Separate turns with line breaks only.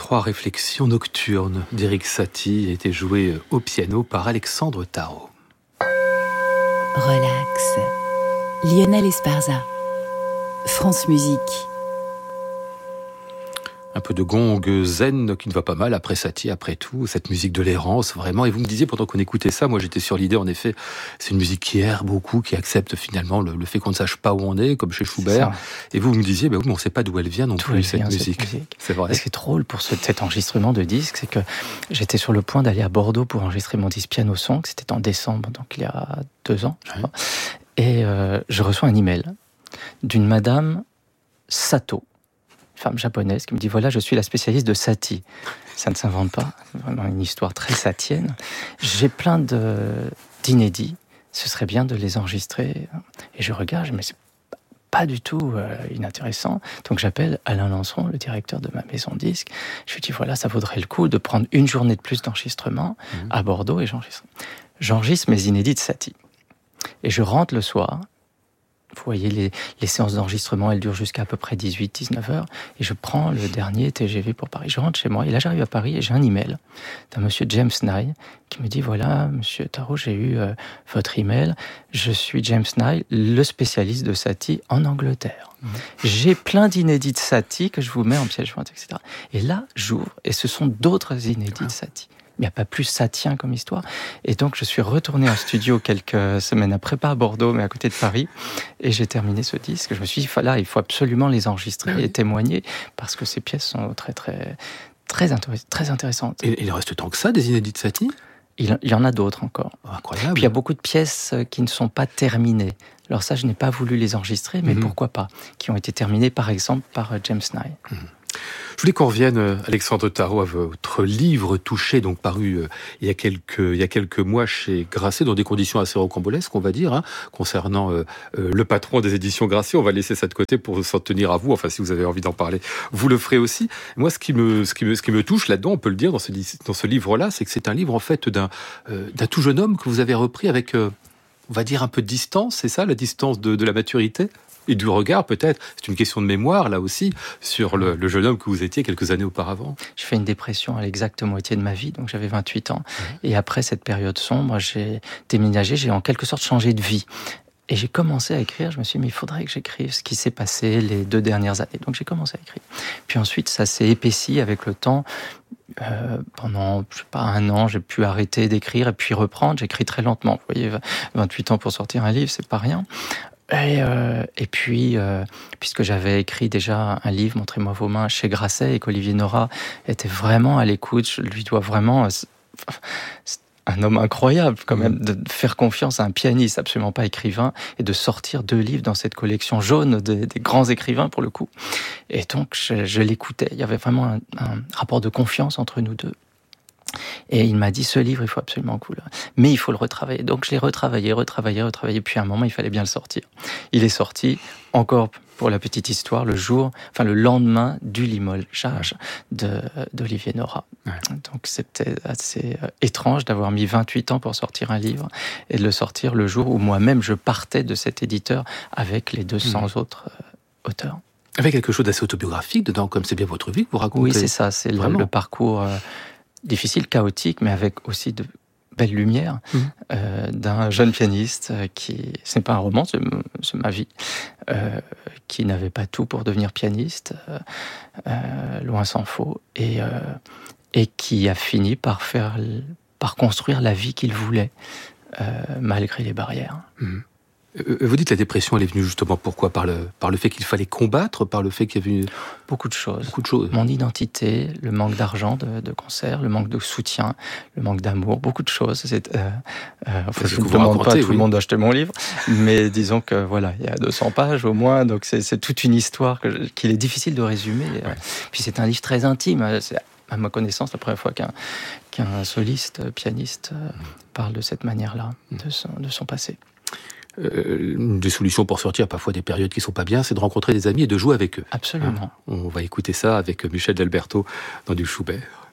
Trois réflexions nocturnes d'Éric Satie a été joué au piano par Alexandre Tarot.
Relax. Lionel Esparza. France Musique.
Un peu de gong zen qui ne va pas mal après Satie, après tout, cette musique de l'errance, vraiment. Et vous me disiez, pendant qu'on écoutait ça, moi j'étais sur l'idée, en effet, c'est une musique qui erre beaucoup, qui accepte finalement le fait qu'on ne sache pas où on est, comme chez Schubert. Et vous me disiez, oui, mais on ne sait pas d'où elle vient non plus, cette musique.
C'est vrai. Et ce qui est drôle pour cet enregistrement de disque, c'est que j'étais sur le point d'aller à Bordeaux pour enregistrer mon disque Piano Song, c'était en décembre, donc il y a 2 ans, je crois. Et je reçois un email d'une madame Sato, femme japonaise, qui me dit, voilà, je suis la spécialiste de Satie. Ça ne s'invente pas, c'est vraiment une histoire très satienne. J'ai plein d'inédits, ce serait bien de les enregistrer. Et je regarde, mais c'est pas du tout inintéressant. Donc j'appelle Alain Lanceron, le directeur de ma maison de disques. Je lui dis, voilà, ça vaudrait le coup de prendre une journée de plus d'enregistrement à Bordeaux, et j'enregistre mes inédits de Satie. Et je rentre le soir. Vous voyez, les séances d'enregistrement, elles durent jusqu'à peu près 18-19 heures. Et je prends le dernier TGV pour Paris. Je rentre chez moi. Et là, j'arrive à Paris et j'ai un email d'un monsieur James Nye qui me dit, voilà, monsieur Tarot, j'ai eu votre email. Je suis James Nye, le spécialiste de Satie en Angleterre. J'ai plein d'inédits de Satie que je vous mets en pièce jointe, etc. Et là, j'ouvre et ce sont d'autres inédits de Satie. Il n'y a pas plus satien comme histoire. Et donc, je suis retourné en studio quelques semaines après, pas à Bordeaux, mais à côté de Paris. Et j'ai terminé ce disque. Je me suis dit, là, il faut absolument les enregistrer et témoigner, parce que ces pièces sont très intéressantes.
Et il reste tant que ça, des inédits de Satie ?
Il y en a d'autres encore.
Incroyable.
Puis il y a beaucoup de pièces qui ne sont pas terminées. Alors ça, je n'ai pas voulu les enregistrer, mais pourquoi pas, qui ont été terminées, par exemple, par James Nye.
Je voulais qu'on revienne, Alexandre Tarot, à votre livre Touché, donc paru il y a quelques mois chez Grasset, dans des conditions assez rocambolesques, on va dire, concernant le patron des éditions Grasset. On va laisser ça de côté pour s'en tenir à vous. Enfin, si vous avez envie d'en parler, vous le ferez aussi. Moi, ce qui me touche là-dedans, on peut le dire dans ce livre-là, c'est que c'est un livre en fait d'un tout jeune homme que vous avez repris avec, on va dire, un peu de distance. C'est ça, la distance de la maturité et du regard, peut-être. C'est une question de mémoire, là aussi, sur le jeune homme que vous étiez quelques années auparavant.
J'ai fait une dépression à l'exacte moitié de ma vie, donc j'avais 28 ans. Et après cette période sombre, j'ai déménagé, j'ai en quelque sorte changé de vie. Et j'ai commencé à écrire, je me suis dit, mais il faudrait que j'écrive ce qui s'est passé les 2 dernières années. Donc j'ai commencé à écrire. Puis ensuite, ça s'est épaissi avec le temps. Pendant, je sais pas, 1 an, j'ai pu arrêter d'écrire et puis reprendre. J'écris très lentement. Vous voyez, 28 ans pour sortir un livre, c'est pas rien. Et puis, puisque j'avais écrit déjà un livre, Montrez-moi vos mains, chez Grasset, et qu'Olivier Nora était vraiment à l'écoute, je lui dois vraiment... C'est un homme incroyable, quand même, de faire confiance à un pianiste absolument pas écrivain, et de sortir 2 livres dans cette collection jaune des grands écrivains, pour le coup. Et donc, je l'écoutais. Il y avait vraiment un rapport de confiance entre nous deux. Et il m'a dit, ce livre, il faut absolument que vous mais il faut le retravailler. Donc je l'ai retravaillé. Puis à un moment, il fallait bien le sortir. Il est sorti, encore pour la petite histoire, le lendemain du limogeage d'Olivier Nora. Donc c'était assez étrange d'avoir mis 28 ans pour sortir un livre et de le sortir le jour où moi-même je partais de cet éditeur avec les 200 autres auteurs.
Avec quelque chose d'assez autobiographique dedans, comme c'est bien votre vie que vous racontez.
Oui, c'est ça, c'est le parcours... difficile, chaotique, mais avec aussi de belles lumières d'un jeune pianiste ce n'est pas un roman, c'est ma vie, qui n'avait pas tout pour devenir pianiste, loin s'en faut, et qui a fini par construire la vie qu'il voulait, malgré les barrières.
Vous dites la dépression, elle est venue justement pourquoi ? Par le fait qu'il fallait combattre, par le fait qu'il y avait
beaucoup de choses.
Mon
identité, le manque d'argent de concert, le manque de soutien, le manque d'amour, beaucoup de choses. Je ne demande pas à tout le monde d'acheter mon livre, mais disons que voilà, il y a 200 pages au moins, donc c'est toute une histoire qu'il est difficile de résumer. Puis c'est un livre très intime. C'est, à ma connaissance, la première fois qu'un soliste, pianiste, parle de cette manière-là, de son passé.
Des solutions pour sortir parfois des périodes qui sont pas bien, c'est de rencontrer des amis et de jouer avec eux.
Absolument.
On va écouter ça avec Michel Delberto dans du Schubert.